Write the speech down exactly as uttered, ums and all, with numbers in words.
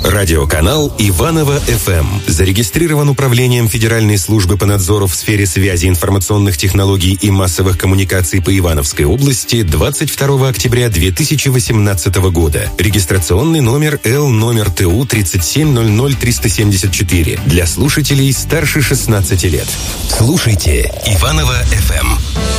Радиоканал Иваново-эф эм зарегистрирован Управлением Федеральной службы по надзору в сфере связи, информационных технологий и массовых коммуникаций по Ивановской области двадцать второго октября две тысячи восемнадцатого года. Регистрационный номер Л номер Т У тридцать семь ноль ноль триста семьдесят четыре для слушателей старше шестнадцати лет. Слушайте Иваново-эф эм.